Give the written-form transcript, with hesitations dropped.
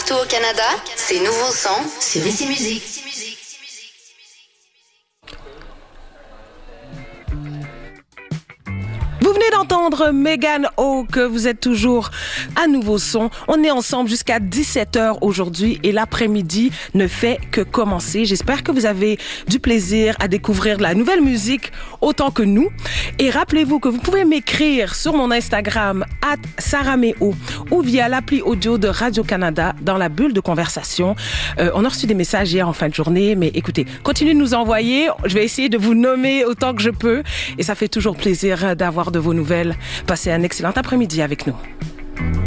Partout au Canada, c'est Nouveau Son sur Ici Musique. Vous venez d'entendre Megan Hawk, vous êtes toujours à Nouveau Son. On est ensemble jusqu'à 17h aujourd'hui et l'après-midi ne fait que commencer. J'espère que vous avez du plaisir à découvrir de la nouvelle musique autant que nous. Et rappelez-vous que vous pouvez m'écrire sur mon Instagram @sarameo ou via l'appli audio de Radio-Canada dans la bulle de conversation. On a reçu des messages hier en fin de journée, mais écoutez, continuez de nous envoyer. Je vais essayer de vous nommer autant que je peux et ça fait toujours plaisir d'avoir de vos nouvelles. Passez un excellent après-midi avec nous.